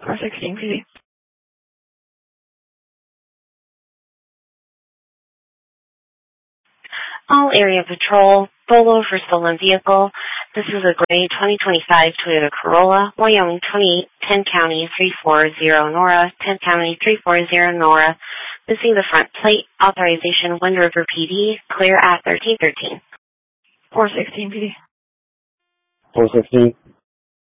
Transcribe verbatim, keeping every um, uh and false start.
four sixteen P D. All area patrol, Bolo for stolen vehicle. This is a gray twenty twenty-five Toyota Corolla, Wyoming twenty-eight, ten County three forty Nora, ten County three forty Nora. Missing the front plate, authorization Wind River P D, clear at thirteen thirteen. four sixteen P D. four sixteen.